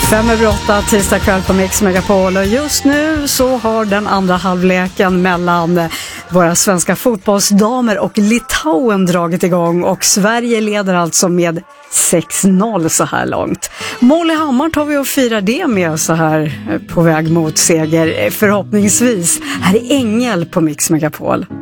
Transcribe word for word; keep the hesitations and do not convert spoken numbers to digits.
Fem över åtta, tisdag kväll på Mix Megapol, och just nu så har den andra halvleken mellan våra svenska fotbollsdamer och Litauen dragit igång, och Sverige leder alltså med sex noll så här långt. Molly Hammar tar vi och firar det med så här på väg mot seger, förhoppningsvis. Här är Ängel på Mix Megapol.